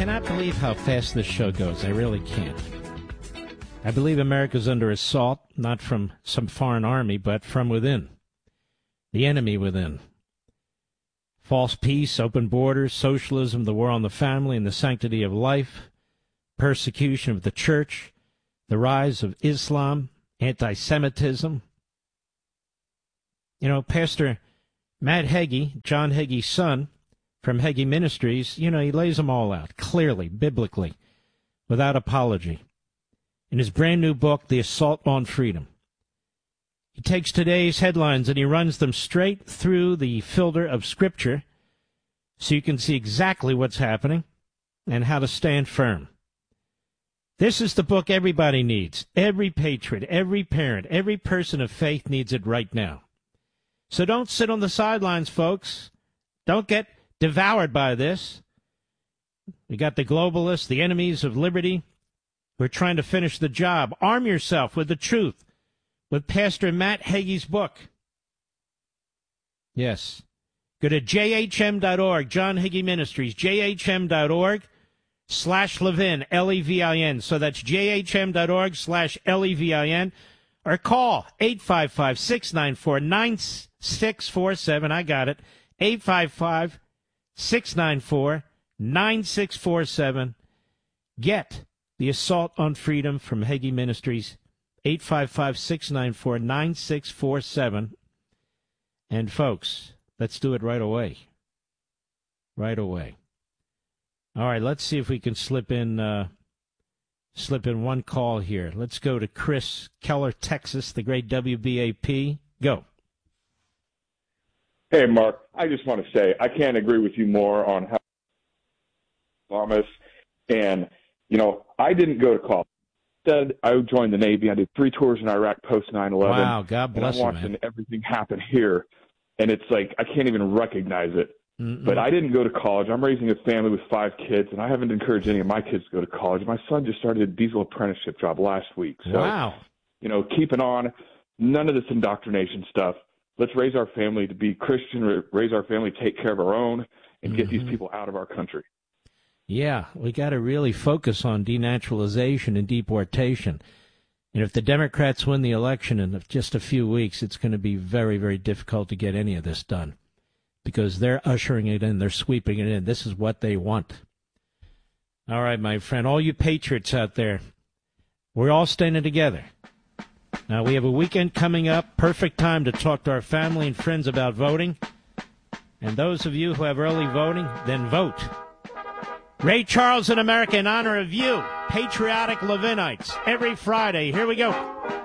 cannot believe how fast this show goes. I really can't. I believe America's under assault, not from some foreign army, but from within. The enemy within. False peace, open borders, socialism, the war on the family and the sanctity of life, persecution of the church, the rise of Islam, anti-Semitism. You know, Pastor Matt Hagee, John Hagee's son, from Hagee Ministries, he lays them all out, clearly, biblically, without apology. In his brand new book, The Assault on Freedom. He takes today's headlines and he runs them straight through the filter of Scripture so you can see exactly what's happening and how to stand firm. This is the book everybody needs. Every patriot, every parent, every person of faith needs it right now. So don't sit on the sidelines, folks. Don't get devoured by this. We got the globalists, the enemies of liberty. We're trying to finish the job. Arm yourself with the truth, with Pastor Matt Hagee's book. Yes. Go to jhm.org, John Hagee Ministries, jhm.org/Levin, Levin. So that's jhm.org/Levin. Or call 855-694-9647. I got it. 855-694-9647. Get The Assault on Freedom from Hagee Ministries, 855-694-9647. And, folks, let's do it right away. Right away. All right, let's see if we can slip in one call here. Let's go to Chris Keller, Texas, the great WBAP. Go. Hey, Mark, I just want to say I can't agree with you more on how Thomas. And, I didn't go to college. Instead, I joined the Navy. I did 3 tours in Iraq post 9/11. Wow, God bless you, man. I'm watching everything happen here, and it's like I can't even recognize it. Mm-mm. But I didn't go to college. I'm raising a family with 5 kids, and I haven't encouraged any of my kids to go to college. My son just started a diesel apprenticeship job last week. So, wow. Keeping on, none of this indoctrination stuff. Let's raise our family to be Christian, raise our family, take care of our own, and get these people out of our country. Yeah, we got to really focus on denaturalization and deportation. And if the Democrats win the election in just a few weeks, it's going to be very, very difficult to get any of this done because they're ushering it in. They're sweeping it in. This is what they want. All right, my friend, all you patriots out there, we're all standing together. Now, we have a weekend coming up, perfect time to talk to our family and friends about voting. And those of you who have early voting, then vote. Ray Charles in America in honor of you, patriotic Levinites, every Friday. Here we go.